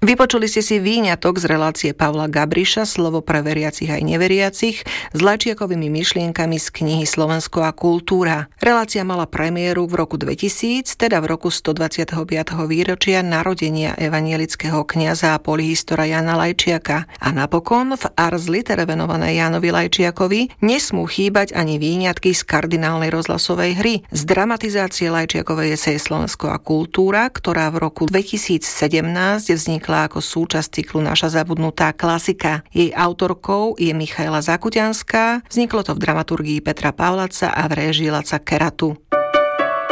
Vypočuli ste si výňatok z relácie Pavla Gabriša Slovo pre veriacich aj neveriacich s Lajčiakovými myšlienkami z knihy Slovensko a kultúra. Relácia mala premiéru v roku 2000, teda v roku 125. výročia narodenia evanielického kňaza a polyhistora Jana Lajčiaka. A napokon v Ars Litere venované Jánovi Lajčiakovi nesmú chýbať ani výňatky z kardinálnej rozhlasovej hry z dramatizácie Lajčiakovej eseje Slovensko a kultúra, ktorá v roku 2017 vznikla ako súčasť cyklu Naša zabudnutá klasika. Jej autorkou je Michaela Zakutianská, vzniklo to v dramaturgii Petra Pavlaca a v réžii Laca Keratu.